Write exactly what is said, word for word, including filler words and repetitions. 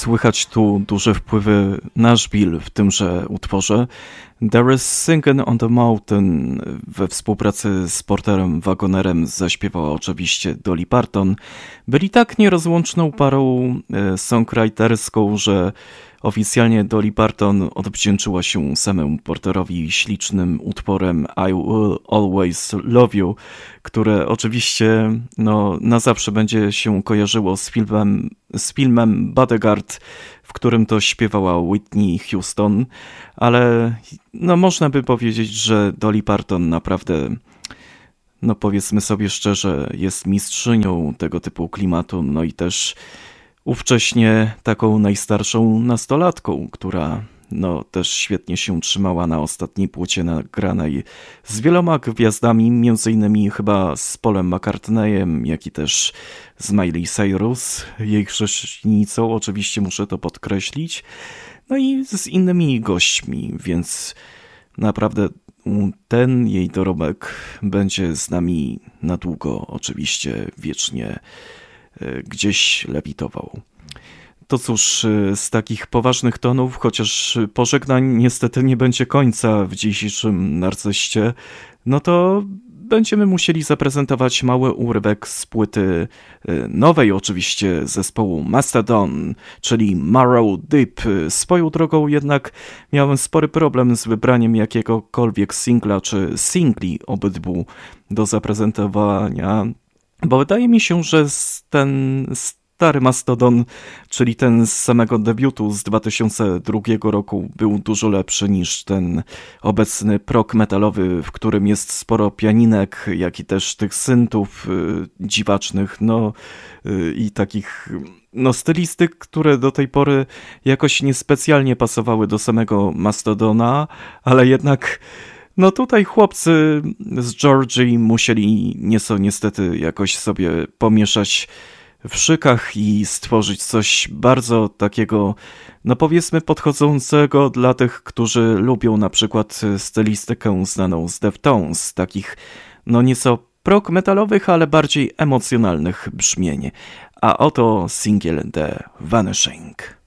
słychać tu duże wpływy Nashville w tymże utworze. There is Singin' on the Mountain we współpracy z Porterem Wagonerem zaśpiewała oczywiście Dolly Parton. Byli tak nierozłączną parą e, songwriterską, że oficjalnie Dolly Parton odwdzięczyła się samemu Porterowi ślicznym utworem I Will Always Love You, które oczywiście no, na zawsze będzie się kojarzyło z filmem, z filmem Bodyguard, w którym to śpiewała Whitney Houston, ale no, można by powiedzieć, że Dolly Parton naprawdę, no powiedzmy sobie szczerze, jest mistrzynią tego typu klimatu, no i też ówcześnie taką najstarszą nastolatką, która no, też świetnie się trzymała na ostatniej płycie nagranej z wieloma gwiazdami, między innymi chyba z Paulem McCartneyem, jak i też z Miley Cyrus, jej chrześcijanicą, oczywiście muszę to podkreślić, no i z innymi gośćmi, więc naprawdę ten jej dorobek będzie z nami na długo, oczywiście wiecznie gdzieś lewitował. To cóż, z takich poważnych tonów, chociaż pożegnań niestety nie będzie końca w dzisiejszym Narcyście, no to będziemy musieli zaprezentować mały urywek z płyty nowej oczywiście zespołu Mastodon, czyli Marrow Deep. Swoją drogą jednak miałem spory problem z wybraniem jakiegokolwiek singla czy singli obydwu do zaprezentowania, bo wydaje mi się, że ten stary Mastodon, czyli ten z samego debiutu z dwa tysiące drugiego roku, był dużo lepszy niż ten obecny prog metalowy, w którym jest sporo pianinek, jak i też tych syntów y, dziwacznych, no y, i takich no stylistyk, które do tej pory jakoś niespecjalnie pasowały do samego Mastodona, ale jednak no tutaj chłopcy z Georgii musieli nieco niestety jakoś sobie pomieszać w szykach i stworzyć coś bardzo takiego, no powiedzmy podchodzącego dla tych, którzy lubią na przykład stylistykę znaną z Deftones, takich no nieco prog metalowych, ale bardziej emocjonalnych brzmień. A oto singiel The Vanishing.